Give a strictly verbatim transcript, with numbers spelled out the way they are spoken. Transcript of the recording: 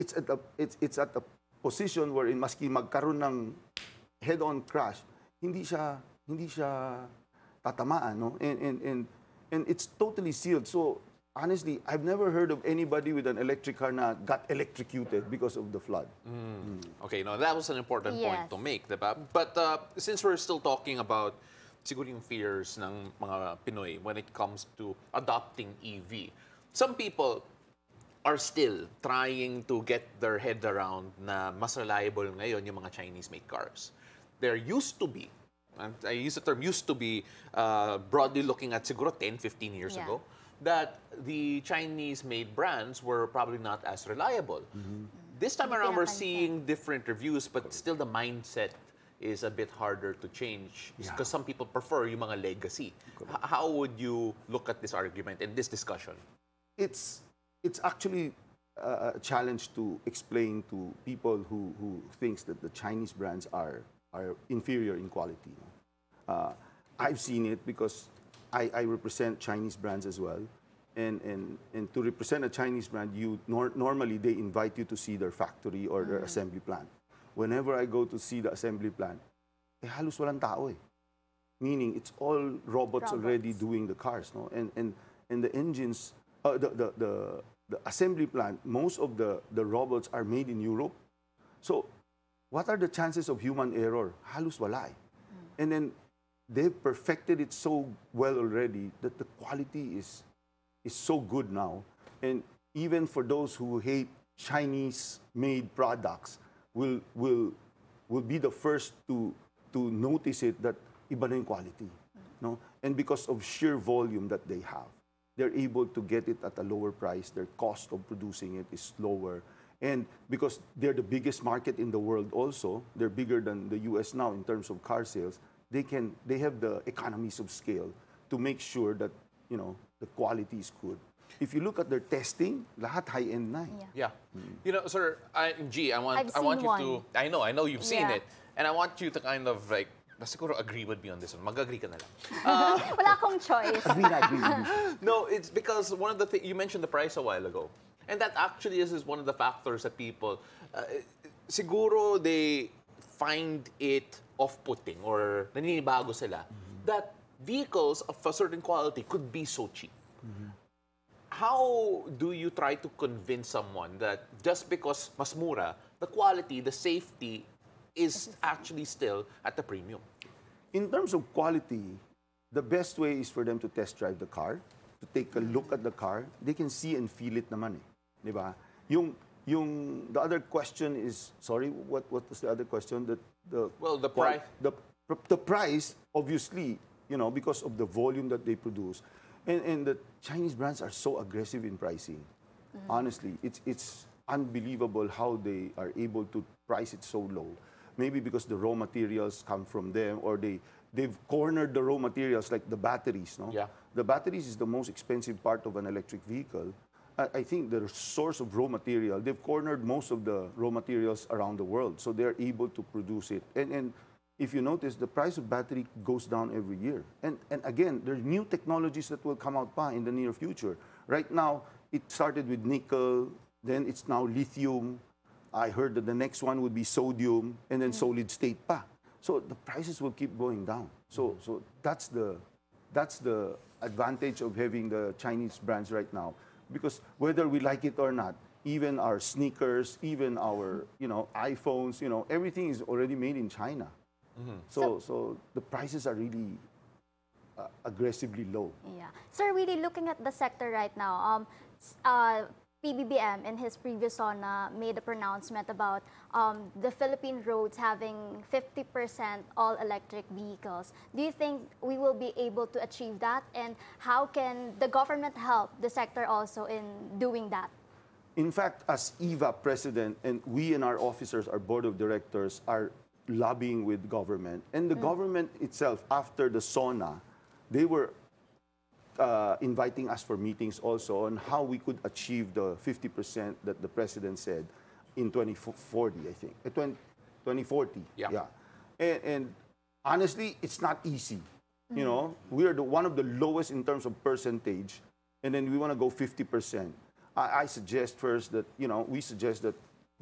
it's at a, it's it's at a position wherein maski magkaroon ng head-on crash, hindi siya hindi siya tatamaan, no? And and and and it's totally sealed. So honestly, I've never heard of anybody with an electric car na got electrocuted because of the flood. Mm. Okay, no, that was an important Yes. point to make, diba? But uh, since we're still talking about siguro yung fears ng mga Pinoy when it comes to adopting E V, some people are still trying to get their head around na mas reliable ngayon yung mga Chinese-made cars. There used to be, and I use the term used to be, uh, broadly looking at siguro ten, fifteen years Yeah. ago, that the Chinese-made brands were probably not as reliable. This time Hindi around, we're pinapansin. seeing different reviews, but still the mindset is a bit harder to change because some people prefer yung mga legacy. H- How would you look at this argument and this discussion? It's it's actually a a challenge to explain to people who, who thinks that the Chinese brands are are inferior in quality. Uh, I've seen it because I, I represent Chinese brands as well. And, and, and to represent a Chinese brand, you nor, normally they invite you to see their factory or their assembly plant. Whenever I go to see the assembly plant, eh halos walang tao eh. Meaning it's all robots, Robots. already doing the cars, no? And and and the engines, uh, the, the the the assembly plant, most of the the robots are made in Europe. So, what are the chances of human error? Halos wala eh. And then they've perfected it so well already that the quality is is so good now. And even for those who hate Chinese-made products, will will will be the first to to notice it that iba na yung quality, no? And because of sheer volume that they have, they're able to get it at a lower price. Their cost of producing it is lower. And because they're the biggest market in the world also, they're bigger than the U S now in terms of car sales, they can they have the economies of scale to make sure that, you know, the quality is good. If you look at their testing, lahat high-end na eh. Yeah. Yeah. You know, sir, I, G, I want, I've I want seen you to, one. I know, I know you've seen Yeah. it. And I want you to kind of like, na siguro agree with me on this one. Mag-agree ka na lang. Wala akong choice. Agree na, agree, agree. No, it's because one of the things, you mentioned the price a while ago. And that actually is, is one of the factors that people, uh, siguro they find it off-putting or naninibago sila that vehicles of a certain quality could be so cheap. How do you try to convince someone that just because mas mura, the quality, the safety is actually still at the premium? In terms of quality, the best way is for them to test drive the car, to take a look at the car. They can see and feel it naman eh. Di ba? Yung, yung, the other question is, sorry, what, what was the other question? The, the, Well, the qual- price. The, the price, obviously, you know, because of the volume that they produce. And, and the Chinese brands are so aggressive in pricing. Honestly, it's, it's unbelievable how they are able to price it so low. Maybe because the raw materials come from them, or they, they've cornered the raw materials like the batteries, no? Yeah. The batteries is the most expensive part of an electric vehicle. I, I think the source of raw material, they've cornered most of the raw materials around the world, so they're able to produce it. And, and if you notice, the price of battery goes down every year. And, and again, there are new technologies that will come out pa in the near future. Right now, it started with nickel, then it's now lithium. I heard that the next one would be sodium, and then solid state pa. So the prices will keep going down. So, so that's the that's the advantage of having the Chinese brands right now. Because whether we like it or not, even our sneakers, even our you know iPhones, you know everything is already made in China. So, so the prices are really uh, aggressively low. Yeah. Sir, really looking at the sector right now, um, s- uh, P B B M in his previous SONA made a pronouncement about um, the Philippine roads having fifty percent all-electric vehicles. Do you think we will be able to achieve that? And how can the government help the sector also in doing that? In fact, as E V A president, and we and our officers, our board of directors, are lobbying with government. And the government itself, after the SONA, they were uh, inviting us for meetings also on how we could achieve the fifty percent that the president said in twenty forty, I think. Uh, twenty, twenty forty. Yeah. yeah. And, and honestly, it's not easy. You know, we are the, one of the lowest in terms of percentage, and then we want to go fifty percent. I, I suggest first that, you know, we suggest that